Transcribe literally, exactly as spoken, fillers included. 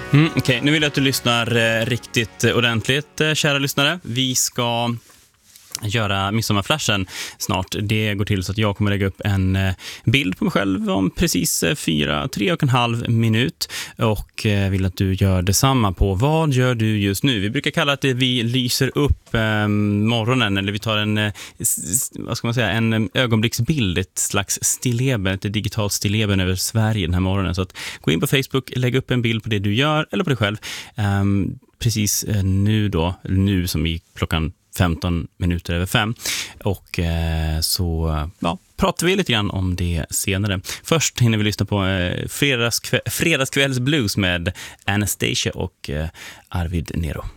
Mm, Okej, okay. Nu vill jag att du lyssnar eh, riktigt ordentligt, eh, kära lyssnare. Vi ska göra midsommarflashen snart. Det går till så att jag kommer lägga upp en eh, bild på mig själv om precis eh, fyra, tre och en halv minut och eh, vill att du gör detsamma på vad gör du just nu. Vi brukar kalla det vi lyser upp eh, morgonen, eller vi tar en eh, s- vad ska man säga, en ögonblicksbild, ett slags stilleben, ett digitalt stilleben över Sverige den här morgonen. Så att gå in på Facebook, lägg upp en bild på det du gör eller på dig själv. Eh, precis eh, nu då, nu som i klockan femton minuter över fem. Och eh, så ja, pratar vi lite grann om det senare. Först hinner vi lyssna på eh, fredagskväll, fredagskvälls blues med Anastasia och eh, Arvid Nero.